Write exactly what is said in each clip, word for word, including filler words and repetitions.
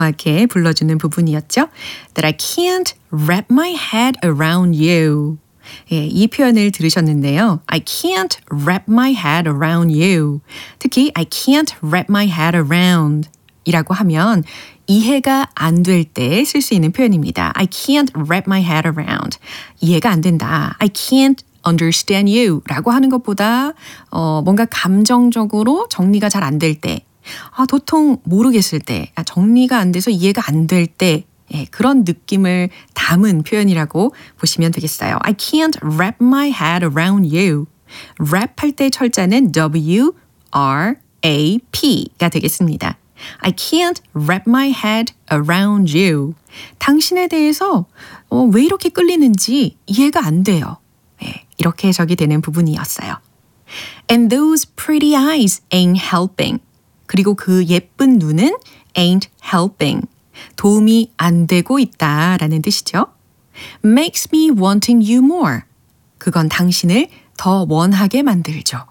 이렇게 불러주는 부분이었죠. That I can't wrap my head around you. 예, 이 표현을 들으셨는데요. I can't wrap my head around you. 특히 I can't wrap my head around 이라고 하면 이해가 안 될 때 쓸 수 있는 표현입니다. I can't wrap my head around. 이해가 안 된다. I can't understand you 라고 하는 것보다 어, 뭔가 감정적으로 정리가 잘 안 될 때, 아, 도통 모르겠을 때, 아, 정리가 안 돼서 이해가 안 될 때, 예, 그런 느낌을 담은 표현이라고 보시면 되겠어요. I can't wrap my head around you. wrap 할 때 철자는 W R A P가 되겠습니다. I can't wrap my head around you. 당신에 대해서 어, 왜 이렇게 끌리는지 이해가 안 돼요. 예, 이렇게 해석이 되는 부분이었어요. And those pretty eyes ain't helping. 그리고 그 예쁜 눈은 ain't helping. 도움이 안 되고 있다라는 뜻이죠. Makes me wanting you more. 그건 당신을 더 원하게 만들죠.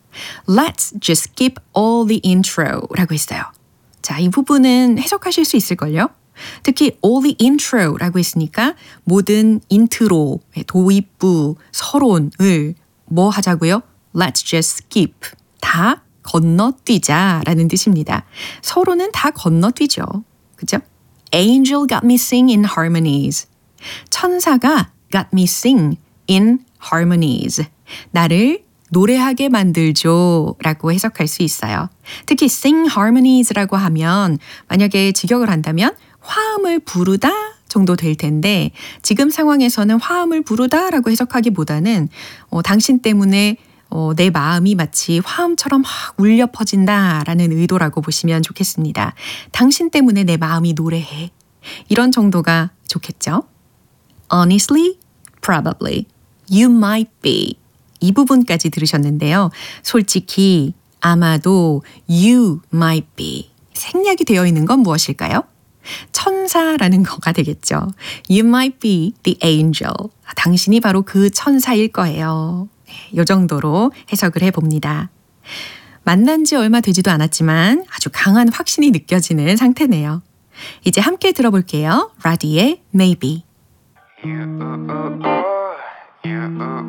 Let's just skip all the intro 라고 했어요. 자, 이 부분은 해석하실 수 있을걸요? 특히 all the intro라고 했으니까 모든 인트로, 도입부, 서론을 뭐 하자고요? Let's just skip. 다 건너뛰자라는 뜻입니다. 서로는 다 건너뛰죠. 그죠? Angel got me sing in harmonies. 천사가 got me sing in harmonies. 나를 노래하게 만들죠 라고 해석할 수 있어요. 특히 sing harmonies라고 하면 만약에 직역을 한다면 화음을 부르다 정도 될 텐데 지금 상황에서는 화음을 부르다 라고 해석하기보다는 어, 당신 때문에 어, 내 마음이 마치 화음처럼 막 울려 퍼진다라는 의도라고 보시면 좋겠습니다. 당신 때문에 내 마음이 노래해. 이런 정도가 좋겠죠? Honestly, probably, you might be. 이 부분까지 들으셨는데요. 솔직히, 아마도, you might be. 생략이 되어 있는 건 무엇일까요? 천사라는 거가 되겠죠. You might be the angel. 당신이 바로 그 천사일 거예요. 이 정도로 해석을 해봅니다. 만난 지 얼마 되지도 않았지만 아주 강한 확신이 느껴지는 상태네요. 이제 함께 들어볼게요. 라디의 Maybe.